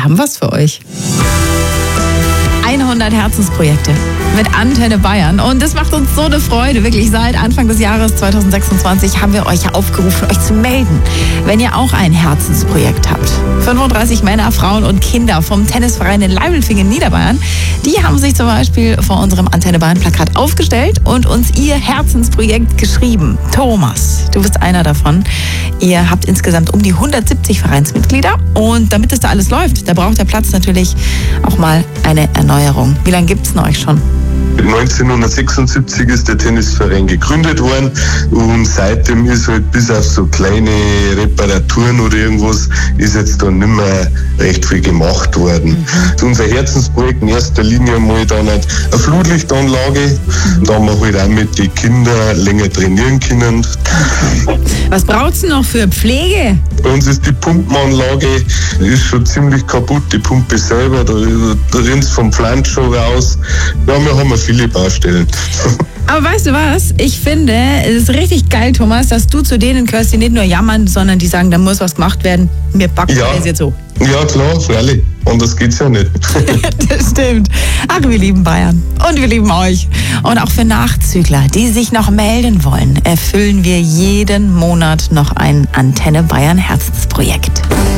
wir haben was für euch. 100 Herzensprojekte mit Antenne Bayern. Und das macht uns so eine Freude. Wirklich, seit Anfang des Jahres 2026 haben wir euch aufgerufen, euch zu melden, wenn ihr auch ein Herzensprojekt habt. 35 Männer, Frauen und Kinder vom Tennisverein in Leimelfingen in Niederbayern, die haben sich zum Beispiel vor unserem Antenne Bayern Plakat aufgestellt und uns ihr Herzensprojekt geschrieben. Thomas, du bist einer davon. Ihr habt insgesamt um die 170 Vereinsmitglieder. Und damit es da alles läuft, da braucht der Platz natürlich auch mal eine Erneuerung. Wie lange gibt es denn euch schon? 1976 ist der Tennisverein gegründet worden und seitdem ist halt bis auf so kleine Reparaturen oder irgendwas ist jetzt da nicht mehr recht viel gemacht worden. Unser Herzensprojekt in erster Linie mal dann eine Flutlichtanlage, da haben wir halt auch mit den Kindern länger trainieren können. Was braucht's denn noch für Pflege? Bei uns ist die Pumpenanlage ist schon ziemlich kaputt, die Pumpe selber, da rinnt es vom Pflanz schon raus. Ja, wir haben viele Baustellen. Aber weißt du was? Ich finde, es ist richtig geil, Thomas, dass du zu denen gehörst, die nicht nur jammern, sondern die sagen, da muss was gemacht werden. Wir packen das jetzt so. Ja, klar, freilich. Anders geht's ja nicht. Das stimmt. Ach, wir lieben Bayern. Und wir lieben euch. Und auch für Nachzügler, die sich noch melden wollen, erfüllen wir jeden Monat noch ein Antenne Bayern Herzensprojekt.